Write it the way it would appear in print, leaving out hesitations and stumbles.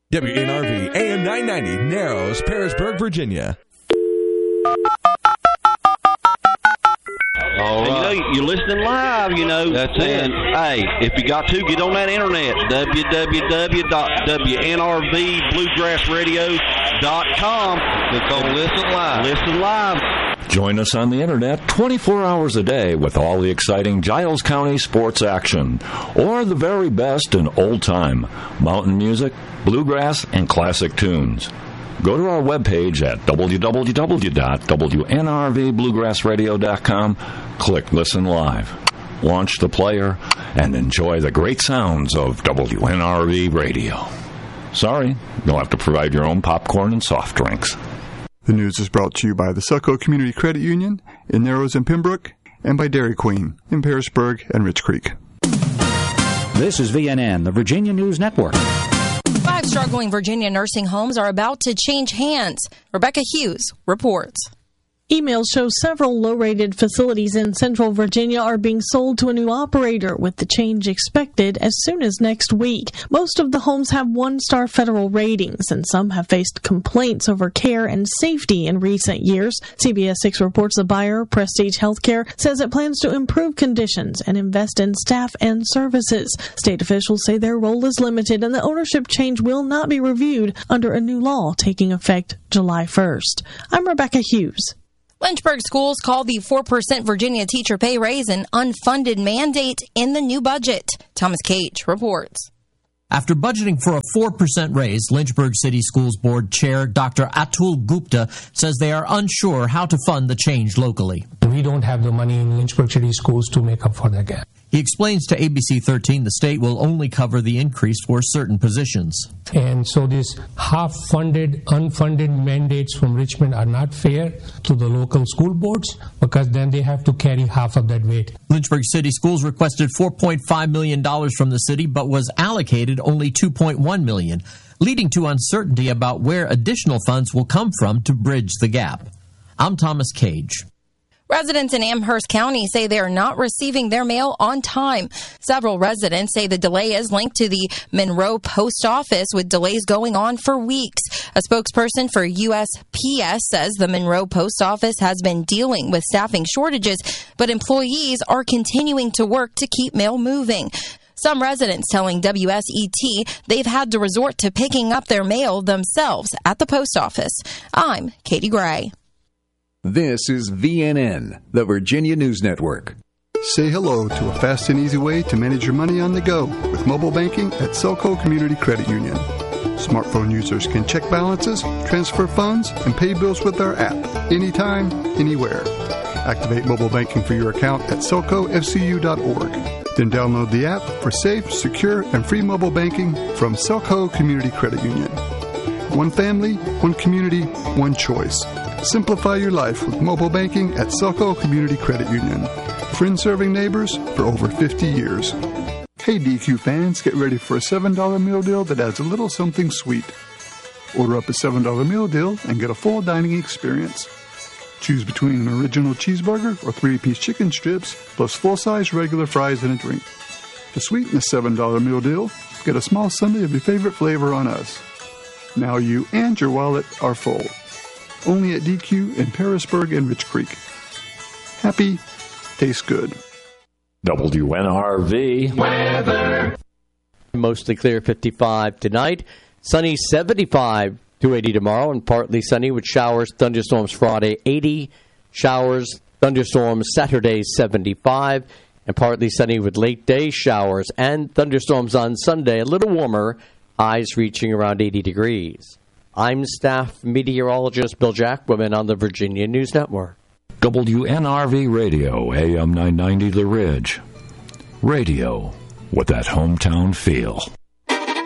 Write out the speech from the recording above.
WNRV AM 990, Narrows, Parisburg, Virginia. All right. You're listening live, That's it. Hey, if you got to, get on that internet, www.WNRVBluegrassradio.com. Click on Listen Live. Listen live. Join us on the internet 24 hours a day with all the exciting Giles County sports action, or the very best in old-time mountain music, bluegrass, and classic tunes. Go to our webpage at www.WNRVBluegrassradio.com, click Listen Live, launch the player, and enjoy the great sounds of WNRV Radio. Sorry, you'll have to provide your own popcorn and soft drinks. The news is brought to you by the Selco Community Credit Union in Narrows and Pembroke, and by Dairy Queen in Parisburg and Rich Creek. This is VNN, the Virginia News Network. 5 struggling Virginia nursing homes are about to change hands. Rebecca Hughes reports. Emails show several low-rated facilities in central Virginia are being sold to a new operator, with the change expected as soon as next week. Most of the homes have 1-star federal ratings, and some have faced complaints over care and safety in recent years. CBS 6 reports the buyer, Prestige Healthcare, says it plans to improve conditions and invest in staff and services. State officials say their role is limited, and the ownership change will not be reviewed under a new law taking effect July 1st. I'm Rebecca Hughes. Lynchburg schools call the 4% Virginia teacher pay raise an unfunded mandate in the new budget. Thomas Cage reports. After budgeting for a 4% raise, Lynchburg City Schools Board Chair Dr. Atul Gupta says they are unsure how to fund the change locally. We don't have the money in Lynchburg City Schools to make up for that gap. He explains to ABC 13 the state will only cover the increase for certain positions. And so these half-funded, unfunded mandates from Richmond are not fair to the local school boards, because then they have to carry half of that weight. Lynchburg City Schools requested $4.5 million from the city, but was allocated only $2.1 million, leading to uncertainty about where additional funds will come from to bridge the gap. I'm Thomas Cage. Residents in Amherst County say they are not receiving their mail on time. Several residents say the delay is linked to the Monroe Post Office, with delays going on for weeks. A spokesperson for USPS says the Monroe Post Office has been dealing with staffing shortages, but employees are continuing to work to keep mail moving. Some residents telling WSET they've had to resort to picking up their mail themselves at the post office. I'm Katie Gray. This is VNN, the Virginia News Network. Say hello to a fast and easy way to manage your money on the go with mobile banking at Selco Community Credit Union. Smartphone users can check balances, transfer funds, and pay bills with our app anytime, anywhere. Activate mobile banking for your account at selcofcu.org. Then download the app for safe, secure, and free mobile banking from Selco Community Credit Union. One family, one community, one choice. Simplify your life with mobile banking at Selco Community Credit Union. Friends serving neighbors for over 50 years. Hey DQ fans, get ready for a $7 meal deal that adds a little something sweet. Order up a $7 meal deal and get a full dining experience. Choose between an original cheeseburger or 3-piece chicken strips, plus full-size regular fries and a drink. To sweeten the $7 meal deal, get a small sundae of your favorite flavor on us. Now you and your wallet are full. Only at DQ in Parisburg and Rich Creek. Happy, tastes good. WNRV weather. Mostly clear, 55 tonight. Sunny, 75 to 80 tomorrow, and partly sunny with showers, thunderstorms Friday, 80. Showers, thunderstorms Saturday, 75. And partly sunny with late day showers and thunderstorms on Sunday, a little warmer, highs reaching around 80 degrees. I'm staff meteorologist Bill Jacquemin on the Virginia News Network. WNRV Radio, AM 990 The Ridge. Radio with that hometown feel.